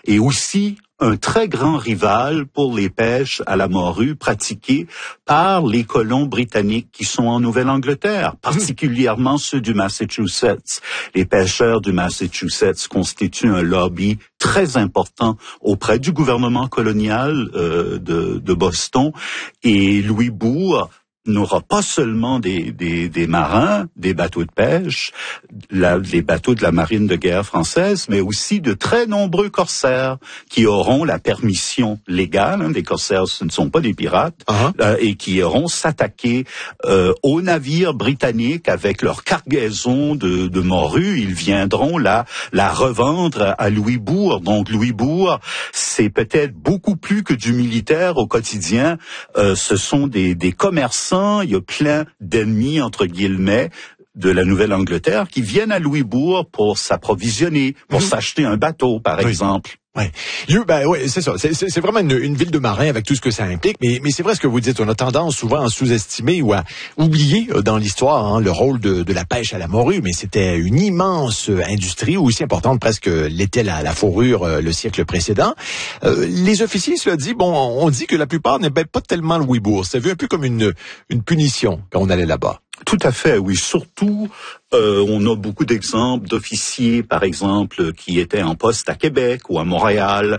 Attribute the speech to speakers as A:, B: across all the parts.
A: et aussi un très grand rival pour les pêches à la morue pratiquées par les colons britanniques qui sont en Nouvelle-Angleterre, particulièrement ceux du Massachusetts. Les pêcheurs du Massachusetts constituent un lobby très important auprès du gouvernement colonial de Boston, et Louis Bourg n'aura pas seulement des marins, des bateaux de pêche, les bateaux de la marine de guerre française, mais aussi de très nombreux corsaires qui auront la permission légale, les corsaires ce ne sont pas des pirates, et qui iront s'attaquer aux navires britanniques avec leur cargaison de morue. Ils viendront la revendre à Louis Bourg. Donc Louis Bourg, c'est peut-être beaucoup plus que du militaire au quotidien. Ce sont des commerçants. Il y a plein d'ennemis, entre guillemets, de la Nouvelle-Angleterre qui viennent à Louisbourg pour s'approvisionner, pour s'acheter un bateau, par exemple.
B: Ouais. C'est ça. C'est vraiment une ville de marins avec tout ce que ça implique. Mais c'est vrai ce que vous dites. On a tendance souvent à sous-estimer ou à oublier dans l'histoire le rôle de la pêche à la morue. Mais c'était une immense industrie, aussi importante presque l'était la fourrure le siècle précédent. Les officiers, cela dit, on dit que la plupart n'aimaient pas tellement Louisbourg. C'est vu un peu comme une punition quand on allait là-bas.
A: Tout à fait, oui. Surtout, on a beaucoup d'exemples d'officiers, par exemple, qui étaient en poste à Québec ou à Montréal,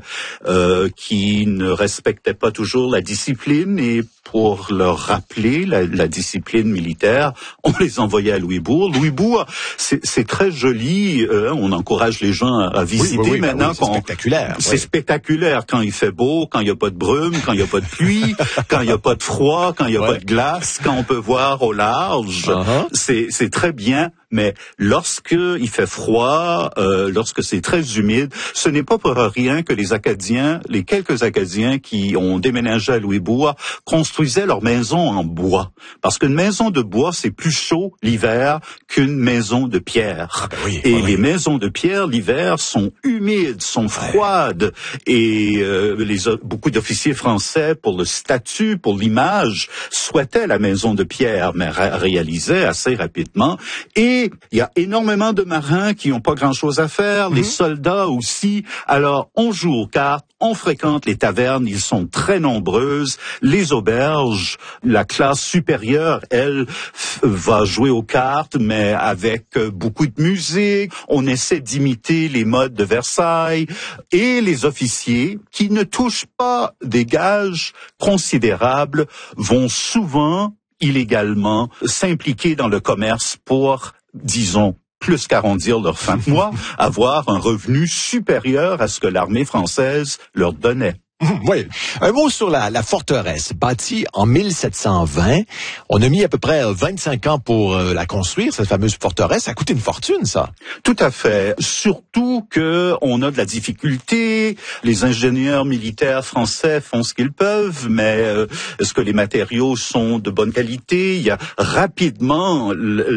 A: qui ne respectaient pas toujours la discipline, et pour leur rappeler la discipline militaire, on les envoyait à Louisbourg. Louisbourg, c'est très joli. On encourage les gens à visiter maintenant.
B: C'est spectaculaire.
A: C'est spectaculaire quand il fait beau, quand il n'y a pas de brume, quand il n'y a pas de pluie, quand il n'y a pas de froid, quand il n'y a pas de glace, quand on peut voir au large. C'est très bien. Mais lorsque il fait froid, lorsque c'est très humide, ce n'est pas pour rien que les quelques Acadiens qui ont déménagé à Louisbourg construisaient leur maison en bois. Parce qu'une maison de bois, c'est plus chaud l'hiver qu'une maison de pierre. Les maisons de pierre, l'hiver, sont humides, sont froides. Et beaucoup d'officiers français, pour le statut, pour l'image, souhaitaient la maison de pierre, mais réalisaient assez rapidement. Et il y a énormément de marins qui n'ont pas grand-chose à faire, les soldats aussi. Alors, on joue aux cartes, on fréquente les tavernes, ils sont très nombreuses. Les auberges, la classe supérieure, elle, va jouer aux cartes, mais avec beaucoup de musique. On essaie d'imiter les modes de Versailles. Et les officiers, qui ne touchent pas des gages considérables, vont souvent illégalement s'impliquer dans le commerce pour, disons, plus qu'arrondir leur fin de mois, avoir un revenu supérieur à ce que l'armée française leur donnait.
B: Oui. Un mot sur la forteresse, bâtie en 1720. On a mis à peu près 25 ans pour la construire, cette fameuse forteresse. Ça a coûté une fortune, ça.
A: Tout à fait. Surtout que on a de la difficulté. Les ingénieurs militaires français font ce qu'ils peuvent, mais est-ce que les matériaux sont de bonne qualité? Il y a rapidement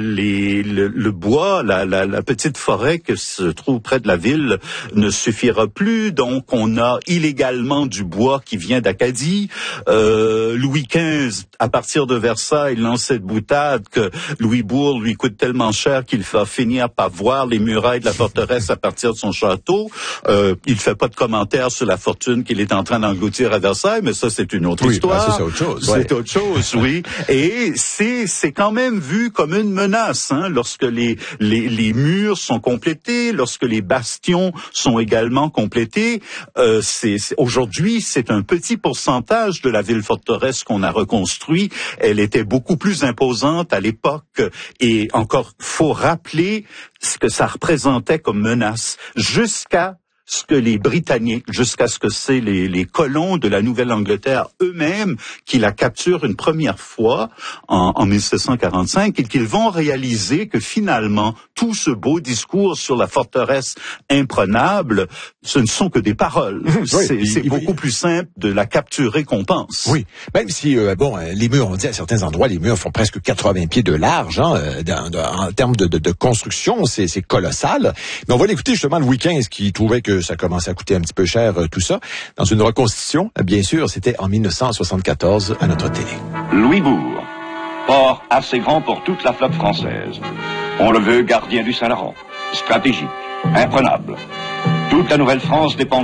A: le bois, la petite forêt que se trouve près de la ville ne suffira plus. Donc, on a illégalement du bois qui vient d'Acadie. Louis XV, à partir de Versailles, lance cette boutade que Louisbourg lui coûte tellement cher qu'il va finir par voir les murailles de la forteresse à partir de son château. Il fait pas de commentaires sur la fortune qu'il est en train d'engloutir à Versailles, mais ça, c'est une autre histoire.
B: Ça, c'est autre chose.
A: C'est autre chose, oui. Et c'est quand même vu comme une menace, lorsque les murs sont complétés, lorsque les bastions sont également complétés. Aujourd'hui, c'est un petit pourcentage de la ville-forteresse qu'on a reconstruit. Elle était beaucoup plus imposante à l'époque. Et encore, faut rappeler ce que ça représentait comme menace jusqu'à ce que les Britanniques, jusqu'à ce que c'est les colons de la Nouvelle-Angleterre eux-mêmes qui la capturent une première fois en 1745 et qu'ils vont réaliser que finalement, tout ce beau discours sur la forteresse imprenable, ce ne sont que des paroles. C'est beaucoup plus simple de la capturer qu'on pense.
B: Oui, même si, les murs, on dit à certains endroits, les murs font presque 80 pieds de large, en termes de construction, c'est colossal. Mais on va l'écouter justement Louis XV qui trouvait que ça commençait à coûter un petit peu cher, tout ça. Dans une reconstitution, bien sûr, c'était en 1974 à notre télé.
C: Louisbourg, port assez grand pour toute la flotte française. On le veut gardien du Saint-Laurent, stratégique, imprenable. Toute la Nouvelle-France dépend